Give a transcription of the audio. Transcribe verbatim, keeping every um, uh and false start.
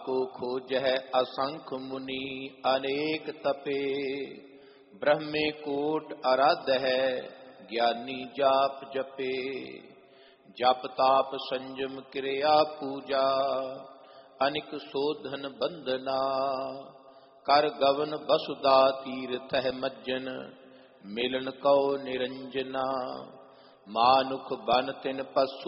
को खोजह असंख मुनि अनेक तपे। ब्रह्मे कोट आराध्य है ज्ञानी जाप जपे। जप ताप संयम क्रिया पूजा अनिक शोधन बंदना। कर गवन बसुदा तीर्थ मज्जन मिलन कौ निरंजना। मानुख बन तिन पशु